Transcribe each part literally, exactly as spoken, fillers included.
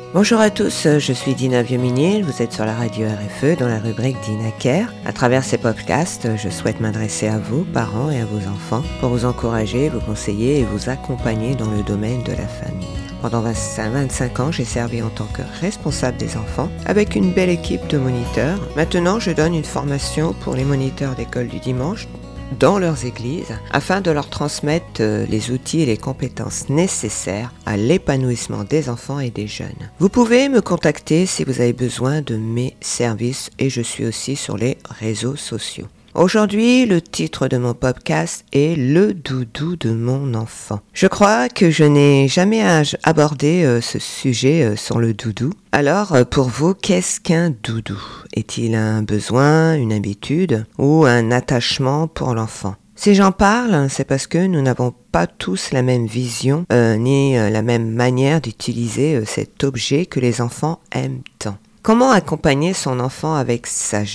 Bonjour à tous, je suis Dina Vieux-Minil, vous êtes sur la radio R F E dans la rubrique Dina Care. À travers ces podcasts, je souhaite m'adresser à vous, parents et à vos enfants, pour vous encourager, vous conseiller et vous accompagner dans le domaine de la famille. Pendant vingt-cinq ans, j'ai servi en tant que responsable des enfants avec une belle équipe de moniteurs. Maintenant, je donne une formation pour les moniteurs d'école du dimanche dans leurs églises afin de leur transmettre les outils et les compétences nécessaires à l'épanouissement des enfants et des jeunes. Vous pouvez me contacter si vous avez besoin de mes services et je suis aussi sur les réseaux sociaux. Aujourd'hui, le titre de mon podcast est « Le doudou de mon enfant ». Je crois que je n'ai jamais abordé euh, ce sujet euh, sur le doudou. Alors, euh, pour vous, qu'est-ce qu'un doudou ? Est-il un besoin, une habitude ou un attachement pour l'enfant ? Si j'en parle, c'est parce que nous n'avons pas tous la même vision euh, ni euh, la même manière d'utiliser euh, cet objet que les enfants aiment tant. Comment accompagner son enfant avec sagesse ?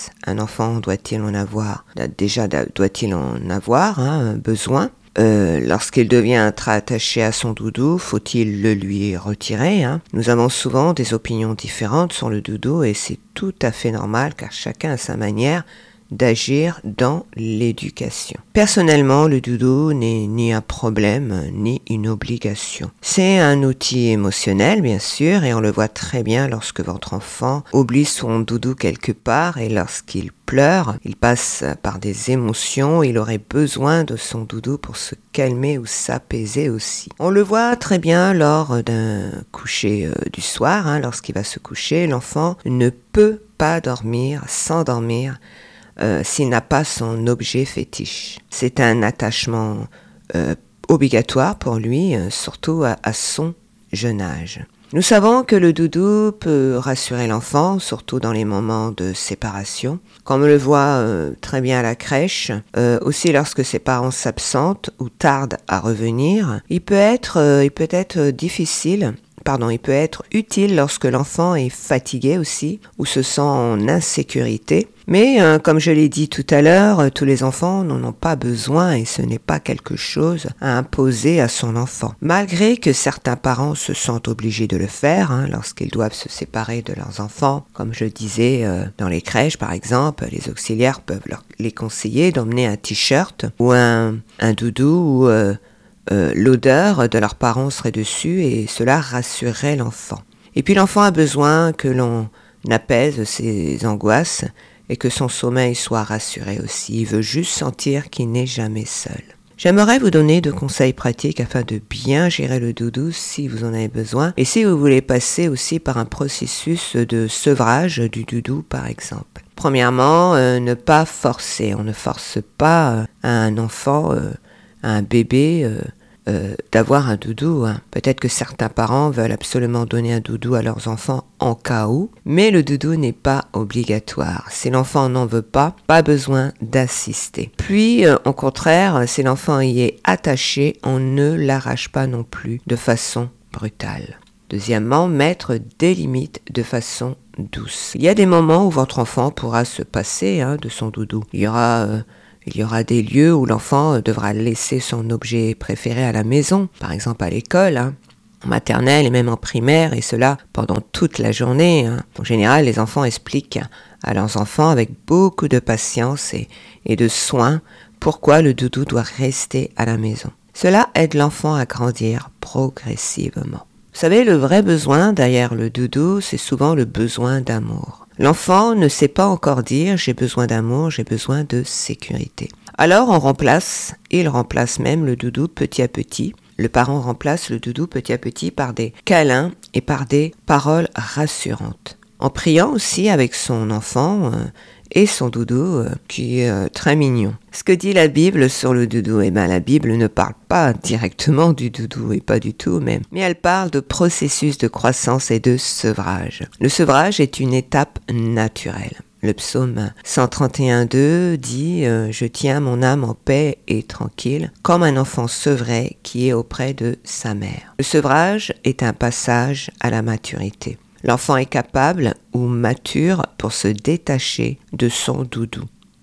Un enfant doit-il en avoir, déjà doit-il en avoir hein, besoin ? Euh, lorsqu'il devient très attaché à son doudou, faut-il le lui retirer hein ? Nous avons souvent des opinions différentes sur le doudou et c'est tout à fait normal car chacun a sa manière d'agir dans l'éducation. Personnellement, le doudou n'est ni un problème ni une obligation. C'est un outil émotionnel, bien sûr, et on le voit très bien lorsque votre enfant oublie son doudou quelque part et lorsqu'il pleure, il passe par des émotions, il aurait besoin de son doudou pour se calmer ou s'apaiser aussi. On le voit très bien lors d'un coucher euh, du soir, hein, lorsqu'il va se coucher, l'enfant ne peut pas dormir, s'endormir, Euh, s'il n'a pas son objet fétiche. C'est un attachement euh, obligatoire pour lui, euh, surtout à, à son jeune âge. Nous savons que le doudou peut rassurer l'enfant, surtout dans les moments de séparation, comme on le voit euh, très bien à la crèche, euh, aussi lorsque ses parents s'absentent ou tardent à revenir. Il peut être, euh, il peut être difficile Pardon, il peut être utile lorsque l'enfant est fatigué aussi ou se sent en insécurité. Mais euh, comme je l'ai dit tout à l'heure, euh, tous les enfants n'en ont pas besoin et ce n'est pas quelque chose à imposer à son enfant. Malgré que certains parents se sentent obligés de le faire hein, lorsqu'ils doivent se séparer de leurs enfants. Comme je disais, euh, dans les crèches par exemple, les auxiliaires peuvent leur, les conseiller d'emmener un t-shirt ou un, un doudou ou euh, Euh, l'odeur de leurs parents serait dessus et cela rassurerait l'enfant. Et puis l'enfant a besoin que l'on apaise ses angoisses et que son sommeil soit rassuré aussi. Il veut juste sentir qu'il n'est jamais seul. J'aimerais vous donner deux conseils pratiques afin de bien gérer le doudou si vous en avez besoin et si vous voulez passer aussi par un processus de sevrage du doudou par exemple. Premièrement, euh, ne pas forcer. On ne force pas euh, un enfant, euh, un bébé, euh, Euh, d'avoir un doudou. Hein. Peut-être que certains parents veulent absolument donner un doudou à leurs enfants en cas où, mais le doudou n'est pas obligatoire. Si l'enfant n'en veut pas, pas besoin d'assister. Puis, euh, au contraire, si l'enfant y est attaché, on ne l'arrache pas non plus de façon brutale. Deuxièmement, mettre des limites de façon douce. Il y a des moments où votre enfant pourra se passer hein, de son doudou. Il y aura... Euh, Il y aura des lieux où l'enfant devra laisser son objet préféré à la maison, par exemple à l'école, hein, en maternelle et même en primaire, et cela pendant toute la journée. Hein. En général, les enfants expliquent à leurs enfants avec beaucoup de patience et, et de soin pourquoi le doudou doit rester à la maison. Cela aide l'enfant à grandir progressivement. Vous savez, le vrai besoin derrière le doudou, c'est souvent le besoin d'amour. L'enfant ne sait pas encore dire « j'ai besoin d'amour, j'ai besoin de sécurité ». Alors on remplace, il remplace même le doudou petit à petit. Le parent remplace le doudou petit à petit par des câlins et par des paroles rassurantes. En priant aussi avec son enfant euh, et son doudou euh, qui est euh, très mignon. Ce que dit la Bible sur le doudou, eh bien la Bible ne parle pas directement du doudou et pas du tout même, mais elle parle de processus de croissance et de sevrage. Le sevrage est une étape naturelle. Le psaume cent trente et un deux dit euh, « Je tiens mon âme en paix et tranquille, comme un enfant sevré qui est auprès de sa mère. » Le sevrage est un passage à la maturité. L'enfant est capable ou mature pour se détacher de son doudou.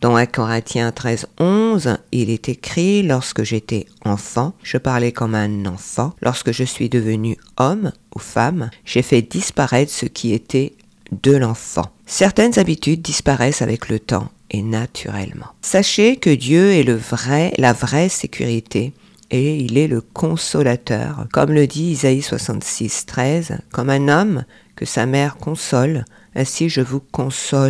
Dans un Corinthiens treize, onze, il est écrit « Lorsque j'étais enfant, je parlais comme un enfant. Lorsque je suis devenu homme ou femme, j'ai fait disparaître ce qui était de l'enfant. » Certaines habitudes disparaissent avec le temps et naturellement. Sachez que Dieu est le vrai, la vraie sécurité et il est le consolateur. Comme le dit Isaïe soixante-six, treize, « Comme un homme que sa mère console, ainsi je vous consolerai. »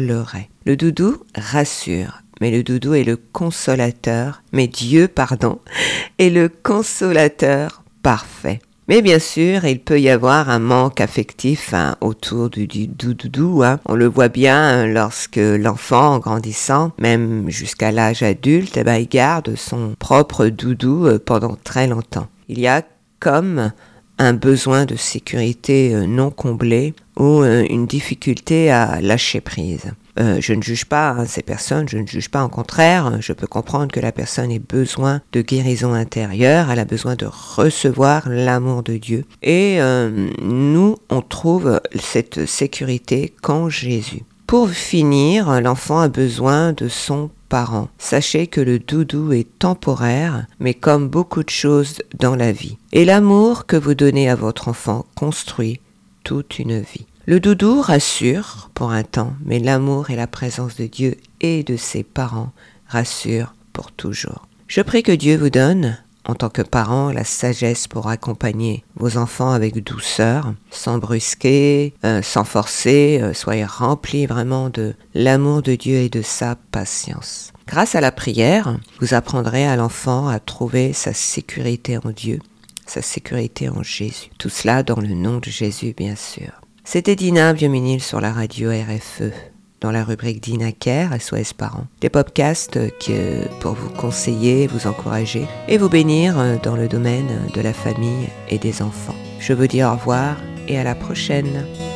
Le doudou rassure, mais le doudou est le consolateur, mais Dieu, pardon, est le consolateur parfait. Mais bien sûr, il peut y avoir un manque affectif hein, autour du, du doudou. Hein. On le voit bien lorsque l'enfant, en grandissant, même jusqu'à l'âge adulte, eh ben, il garde son propre doudou pendant très longtemps. Il y a comme un besoin de sécurité non comblé ou une difficulté à lâcher prise. Euh, je ne juge pas hein, ces personnes, je ne juge pas, au contraire, je peux comprendre que la personne ait besoin de guérison intérieure, elle a besoin de recevoir l'amour de Dieu. Et euh, nous, on trouve cette sécurité qu'en Jésus. Pour finir, l'enfant a besoin de son parent. Sachez que le doudou est temporaire, mais comme beaucoup de choses dans la vie. Et l'amour que vous donnez à votre enfant construit toute une vie. Le doudou rassure pour un temps, mais l'amour et la présence de Dieu et de ses parents rassurent pour toujours. Je prie que Dieu vous donne, en tant que parent, la sagesse pour accompagner vos enfants avec douceur, sans brusquer, euh, sans forcer, euh, soyez remplis vraiment de l'amour de Dieu et de sa patience. Grâce à la prière, vous apprendrez à l'enfant à trouver sa sécurité en Dieu, sa sécurité en Jésus. Tout cela dans le nom de Jésus, bien sûr. C'était Dina Bioménil sur la radio R F E, dans la rubrique Dina Care, S O S Parents. Des podcasts que, pour vous conseiller, vous encourager et vous bénir dans le domaine de la famille et des enfants. Je vous dis au revoir et à la prochaine.